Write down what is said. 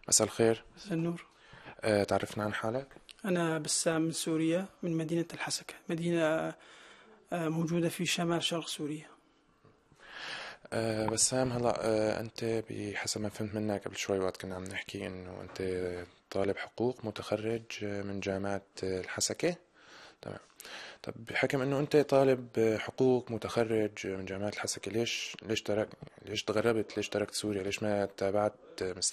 مساء الخير. مساء النور. تعرفنا عن حالك؟ أنا بسام من سوريا، من مدينة الحسكة، مدينة موجودة في شمال شرق سوريا. بسام، هلا أنت بحسب ما فهمت منك قبل شوي وقت كنا عم نحكي إنه أنت طالب حقوق متخرج من جامعة الحسكة. تمام. طب بحكم إنه أنت طالب حقوق متخرج من جامعة الحسكة، ليش تركت، ليش تغربت، ليش تركت سوريا، ليش ما تابعت